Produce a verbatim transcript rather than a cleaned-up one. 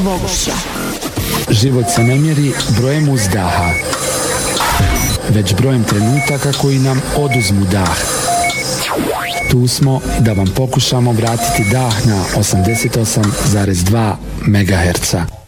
Boguša. Život se ne mjeri brojem uzdaha, već brojem trenutaka koji nam oduzmu dah. Tu smo da vam pokušamo vratiti dah na osamdeset osam zarez dva megaherca.